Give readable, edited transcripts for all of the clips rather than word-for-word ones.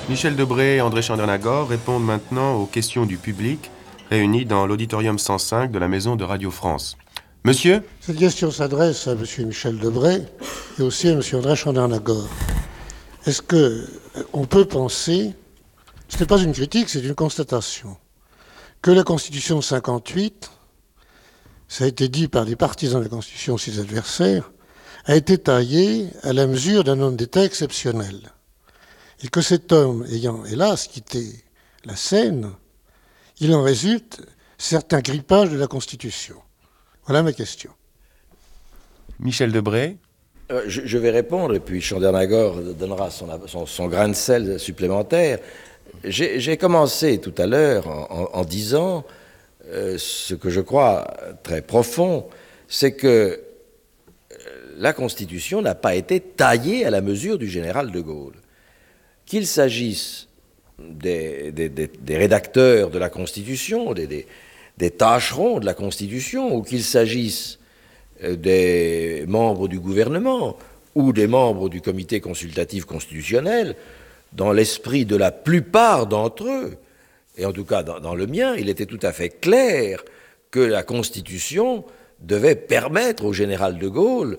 Michel Debré et André Chandernagor répondent maintenant aux questions du public réunis dans l'auditorium 105 de la Maison de Radio France. Monsieur ? Cette question s'adresse à M. Michel Debré et aussi à M. André Chandernagor. Est-ce qu'on peut penser, ce n'est pas une critique, c'est une constatation, que la Constitution de 58, ça a été dit par les partisans de la Constitution, ses adversaires, a été taillée à la mesure d'un homme d'État exceptionnel. Et que cet homme ayant, hélas, quitté la scène, il en résulte certains grippages de la Constitution. Voilà ma question. Michel Debré ? Je vais répondre, et puis Chandernagor donnera son grain de sel supplémentaire. J'ai commencé tout à l'heure en disant ce que je crois très profond, c'est que la Constitution n'a pas été taillée à la mesure du général de Gaulle. Qu'il s'agisse des rédacteurs de la Constitution, des tâcherons de la Constitution, ou qu'il s'agisse des membres du gouvernement ou des membres du comité consultatif constitutionnel, dans l'esprit de la plupart d'entre eux, et en tout cas dans le mien, il était tout à fait clair que la Constitution devait permettre au général de Gaulle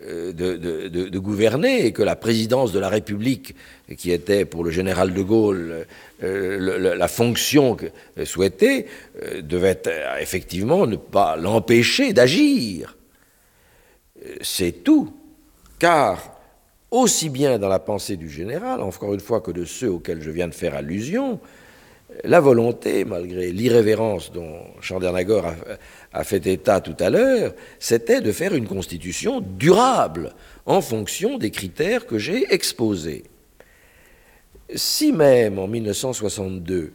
de gouverner, et que la présidence de la République, qui était pour le général de Gaulle la fonction souhaitée, devait effectivement ne pas l'empêcher d'agir. C'est tout, car aussi bien dans la pensée du général, encore une fois, que de ceux auxquels je viens de faire allusion, la volonté, malgré l'irrévérence dont Chandernagor a fait état tout à l'heure, c'était de faire une constitution durable en fonction des critères que j'ai exposés. Si même en 1962,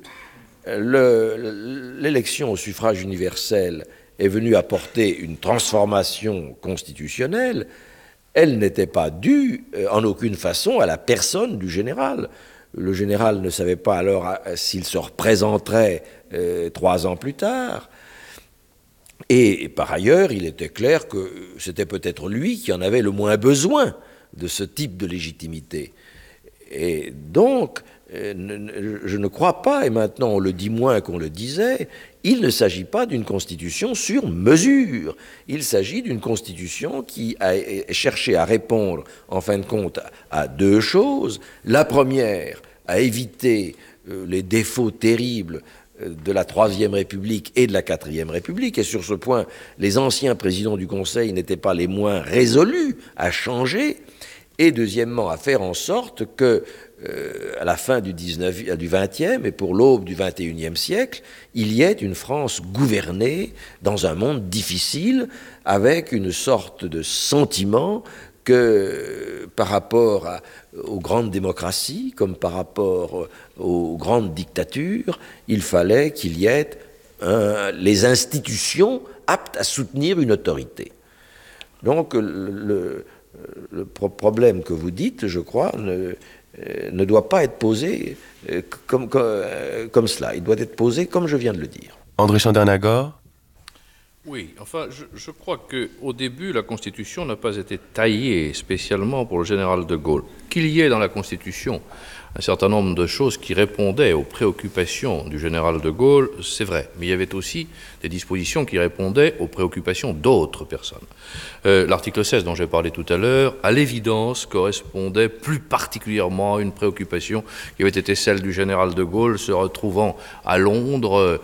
l'élection au suffrage universel est venue apporter une transformation constitutionnelle, elle n'était pas due en aucune façon à la personne du général. Le général ne savait pas alors s'il se représenterait 3 ans plus tard. Et par ailleurs, il était clair que c'était peut-être lui qui en avait le moins besoin de ce type de légitimité. Et donc, je ne crois pas, et maintenant on le dit moins qu'on le disait, il ne s'agit pas d'une constitution sur mesure. Il s'agit d'une constitution qui a cherché à répondre, en fin de compte, à 2 choses. La première, à éviter les défauts terribles de la Troisième République et de la Quatrième République. Et sur ce point, les anciens présidents du Conseil n'étaient pas les moins résolus à changer. Et deuxièmement, à faire en sorte que, à la fin du XXe et pour l'aube du XXIe siècle, il y ait une France gouvernée dans un monde difficile, avec une sorte de sentiment que par rapport aux grandes démocraties, comme par rapport aux grandes dictatures, il fallait qu'il y ait les institutions aptes à soutenir une autorité. Donc le problème que vous dites, je crois, ne doit pas être posé comme cela. Il doit être posé comme je viens de le dire. André Chandernagor ? Oui, enfin, je crois qu'au début, la Constitution n'a pas été taillée spécialement pour le général de Gaulle. Qu'il y ait dans la Constitution un certain nombre de choses qui répondaient aux préoccupations du général de Gaulle, c'est vrai. Mais il y avait aussi des dispositions qui répondaient aux préoccupations d'autres personnes. L'article 16 dont j'ai parlé tout à l'heure, à l'évidence, correspondait plus particulièrement à une préoccupation qui avait été celle du général de Gaulle se retrouvant à Londres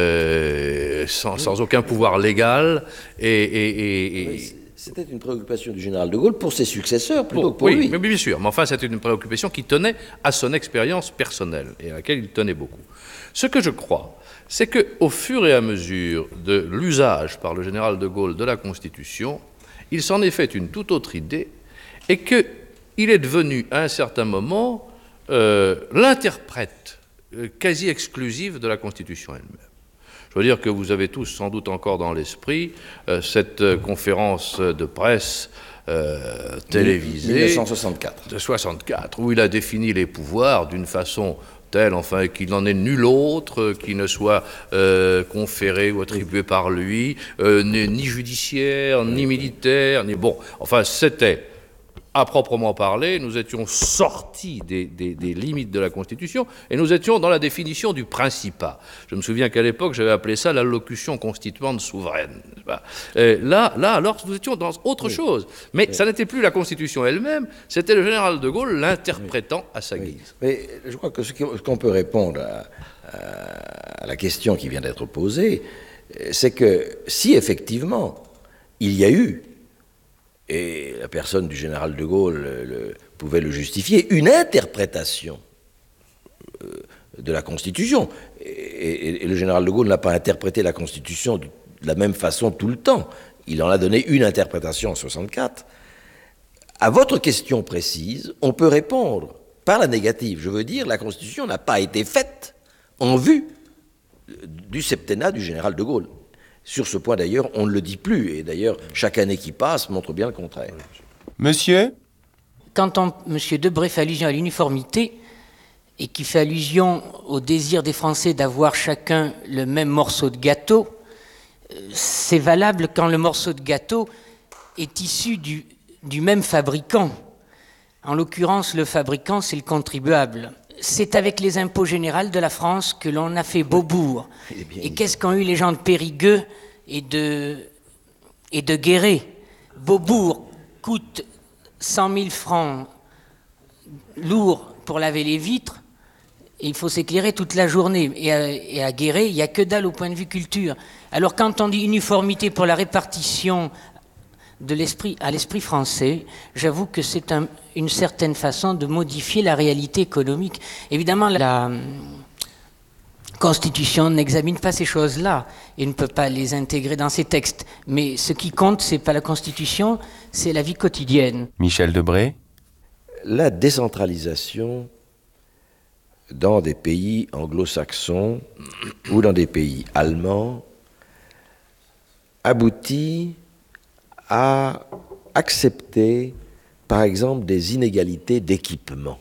sans aucun pouvoir légal C'était une préoccupation du général de Gaulle pour ses successeurs plutôt que pour lui. Oui, mais bien sûr. Mais enfin, c'était une préoccupation qui tenait à son expérience personnelle et à laquelle il tenait beaucoup. Ce que je crois, c'est qu'au fur et à mesure de l'usage par le général de Gaulle de la Constitution, il s'en est fait une toute autre idée et qu'il est devenu, à un certain moment, l'interprète quasi exclusif de la Constitution elle-même. Je veux dire que vous avez tous sans doute encore dans l'esprit cette conférence de presse télévisée 1964. de 64, où il a défini les pouvoirs d'une façon telle, enfin, qu'il n'en ait nul autre qui ne soit conféré ou attribué par lui, ni judiciaire, ni militaire, ni... Bon, enfin, c'était à proprement parler, nous étions sortis des limites de la Constitution et nous étions dans la définition du principat. Je me souviens qu'à l'époque, j'avais appelé ça l'allocution constituante souveraine. Là, alors, nous étions dans autre chose. Mais ça n'était plus la Constitution elle-même, c'était le général de Gaulle l'interprétant à sa guise. Mais je crois que ce qu'on peut répondre à la question qui vient d'être posée, c'est que si effectivement il y a eu, et la personne du général de Gaulle pouvait le justifier, une interprétation de la Constitution. Et le général de Gaulle n'a pas interprété la Constitution de la même façon tout le temps. Il en a donné une interprétation en 1964. À votre question précise, on peut répondre par la négative. Je veux dire, la Constitution n'a pas été faite en vue du septennat du général de Gaulle. Sur ce point, d'ailleurs, on ne le dit plus. Et d'ailleurs, chaque année qui passe montre bien le contraire. Monsieur? Quand M. Debré fait allusion à l'uniformité et qui fait allusion au désir des Français d'avoir chacun le même morceau de gâteau, c'est valable quand le morceau de gâteau est issu du même fabricant. En l'occurrence, le fabricant, c'est le contribuable. C'est avec les impôts généraux de la France que l'on a fait Beaubourg. Et qu'est-ce qu'ont eu les gens de Périgueux et de Guéret? Beaubourg coûte 100 000 francs lourds pour laver les vitres, et il faut s'éclairer toute la journée. Et à Guéret, il n'y a que dalle au point de vue culture. Alors quand on dit uniformité pour la répartition à l'esprit français, j'avoue que c'est une certaine façon de modifier la réalité économique. Évidemment, la Constitution n'examine pas ces choses-là et ne peut pas les intégrer dans ses textes. Mais ce qui compte, c'est pas la Constitution, c'est la vie quotidienne. Michel Debré? La décentralisation dans des pays anglo-saxons ou dans des pays allemands aboutit à accepter, par exemple, des inégalités d'équipement.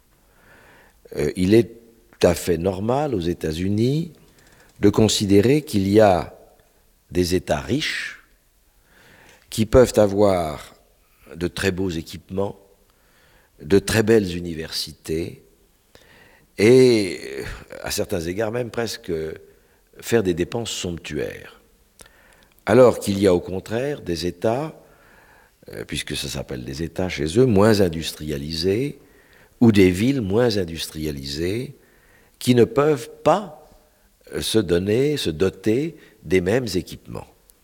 Il est tout à fait normal aux États-Unis de considérer qu'il y a des États riches qui peuvent avoir de très beaux équipements, de très belles universités et, à certains égards, même presque faire des dépenses somptuaires. Alors qu'il y a au contraire des États, puisque ça s'appelle des États chez eux, moins industrialisés, ou des villes moins industrialisées, qui ne peuvent pas se doter des mêmes équipements.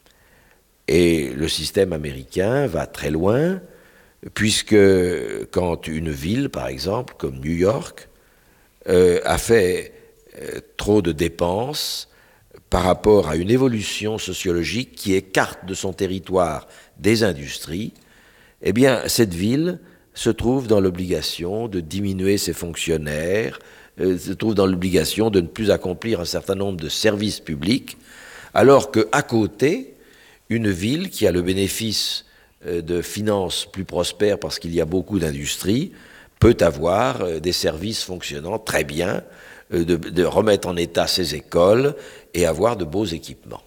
Et le système américain va très loin, puisque quand une ville, par exemple, comme New York, a fait trop de dépenses par rapport à une évolution sociologique qui écarte de son territoire des industries, eh bien, cette ville se trouve dans l'obligation de diminuer ses fonctionnaires, se trouve dans l'obligation de ne plus accomplir un certain nombre de services publics, alors qu'à côté, une ville qui a le bénéfice de finances plus prospères parce qu'il y a beaucoup d'industries, peut avoir des services fonctionnant très bien, de remettre en état ses écoles et avoir de beaux équipements.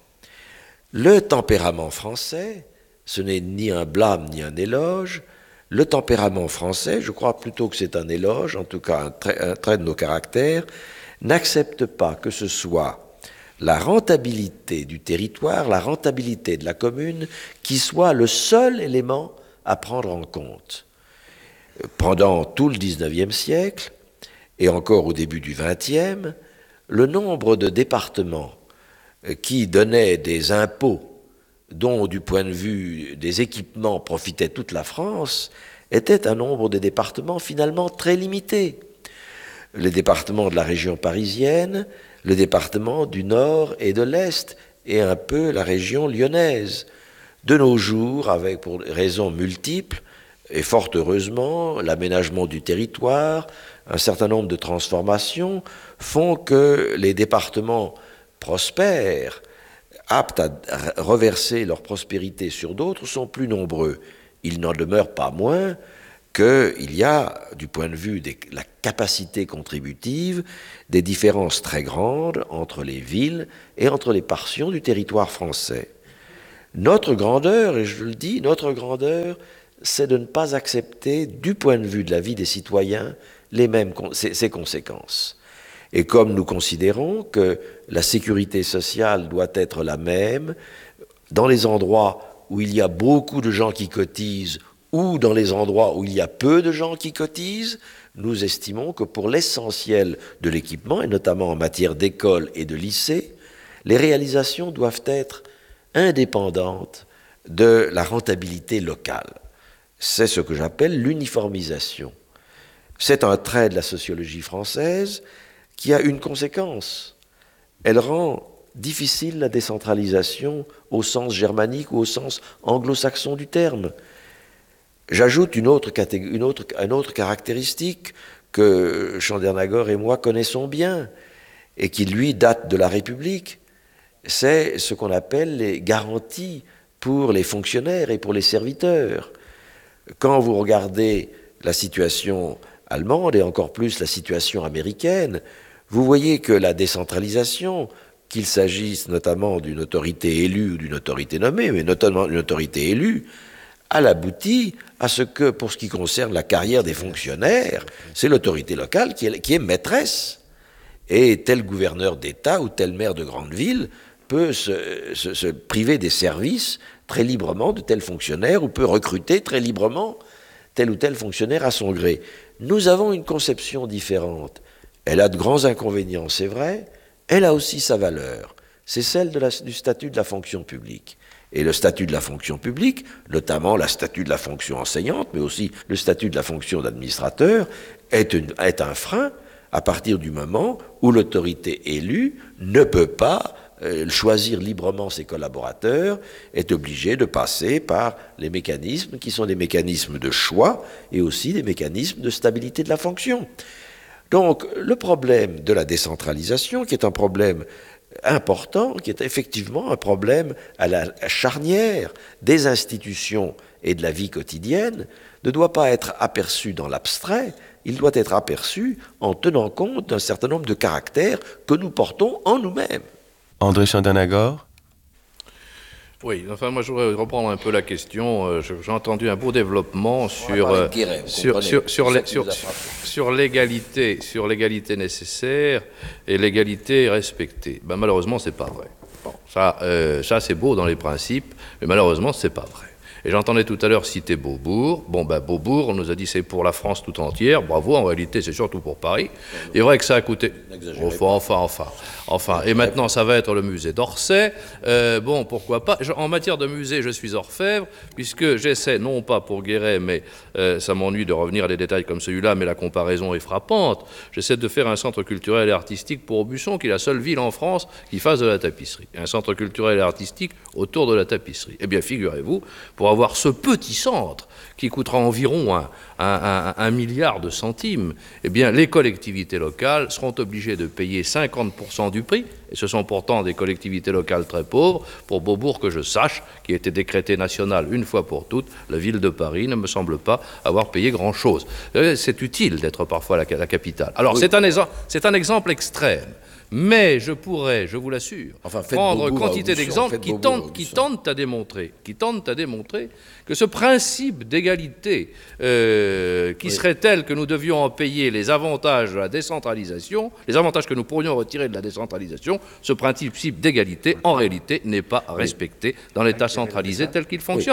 Le tempérament français, ce n'est ni un blâme ni un éloge. Le tempérament français, je crois plutôt que c'est un éloge, en tout cas un trait de nos caractères, n'accepte pas que ce soit la rentabilité du territoire, la rentabilité de la commune, qui soit le seul élément à prendre en compte. Pendant tout le XIXe siècle, et encore au début du XXe, le nombre de départements qui donnaient des impôts dont, du point de vue des équipements, profitait toute la France, était un nombre de départements finalement très limité. Les départements de la région parisienne, le département du Nord et de l'Est, et un peu la région lyonnaise. De nos jours, avec pour raisons multiples, et fort heureusement, l'aménagement du territoire, un certain nombre de transformations font que les départements prospères, aptes à reverser leur prospérité sur d'autres, sont plus nombreux. Il n'en demeure pas moins qu'il y a, du point de vue de la capacité contributive, des différences très grandes entre les villes et entre les portions du territoire français. Notre grandeur, et je le dis, notre grandeur c'est de ne pas accepter, du point de vue de la vie des citoyens, ces conséquences. Et comme nous considérons que la sécurité sociale doit être la même dans les endroits où il y a beaucoup de gens qui cotisent ou dans les endroits où il y a peu de gens qui cotisent, nous estimons que pour l'essentiel de l'équipement, et notamment en matière d'école et de lycée, les réalisations doivent être indépendantes de la rentabilité locale. C'est ce que j'appelle l'uniformisation. C'est un trait de la sociologie française qui a une conséquence. Elle rend difficile la décentralisation au sens germanique ou au sens anglo-saxon du terme. J'ajoute une autre caractéristique que Chandernagor et moi connaissons bien et qui, lui, date de la République. C'est ce qu'on appelle les garanties pour les fonctionnaires et pour les serviteurs. Quand vous regardez la situation allemande et encore plus la situation américaine, vous voyez que la décentralisation, qu'il s'agisse notamment d'une autorité élue ou d'une autorité nommée, mais notamment d'une autorité élue, elle aboutit à ce que, pour ce qui concerne la carrière des fonctionnaires, c'est l'autorité locale qui est maîtresse. Et tel gouverneur d'État ou tel maire de grande ville peut se priver des services très librement de tel fonctionnaire ou peut recruter très librement tel ou tel fonctionnaire à son gré. Nous avons une conception différente. Elle a de grands inconvénients, c'est vrai. Elle a aussi sa valeur. C'est celle du statut de la fonction publique. Et le statut de la fonction publique, notamment le statut de la fonction enseignante, mais aussi le statut de la fonction d'administrateur, est un frein à partir du moment où l'autorité élue ne peut pas choisir librement ses collaborateurs, est obligée de passer par les mécanismes qui sont des mécanismes de choix et aussi des mécanismes de stabilité de la fonction. Donc, le problème de la décentralisation, qui est un problème important, qui est effectivement un problème à la charnière des institutions et de la vie quotidienne, ne doit pas être aperçu dans l'abstrait, il doit être aperçu en tenant compte d'un certain nombre de caractères que nous portons en nous-mêmes. André Chandernagor. Oui, enfin moi je voudrais reprendre un peu la question. J'ai entendu un beau développement sur l'égalité nécessaire et l'égalité respectée. Ben, malheureusement, c'est pas vrai. Bon, ça c'est beau dans les principes, mais malheureusement, c'est pas vrai. Et j'entendais tout à l'heure citer Beaubourg. Bon, ben Beaubourg, on nous a dit c'est pour la France tout entière. Bravo, en réalité, c'est surtout pour Paris. Il est vrai que ça a coûté... Enfin. Et maintenant, ça va être le musée d'Orsay. Bon, pourquoi pas. En matière de musée, je suis orfèvre, puisque j'essaie, non pas pour Guéret, mais ça m'ennuie de revenir à des détails comme celui-là, mais la comparaison est frappante. J'essaie de faire un centre culturel et artistique pour Aubusson, qui est la seule ville en France qui fasse de la tapisserie. Un centre culturel et artistique autour de la tapisserie. Eh bien, figurez-vous, pour avoir ce petit centre qui coûtera environ un milliard de centimes, eh bien, les collectivités locales seront obligées de payer 50% du prix, et ce sont pourtant des collectivités locales très pauvres. Pour Beaubourg, que je sache, qui a été décrété national une fois pour toutes, la ville de Paris ne me semble pas avoir payé grand-chose. C'est utile d'être parfois la capitale. Alors, oui. C'est un exemple extrême. Mais je pourrais, je vous l'assure, prendre quantité d'exemples qui tentent à démontrer que ce principe d'égalité qui serait tel que nous devions en payer les avantages de la décentralisation, les avantages que nous pourrions retirer de la décentralisation, ce principe d'égalité, en réalité, n'est pas respecté dans l'État centralisé tel qu'il fonctionne.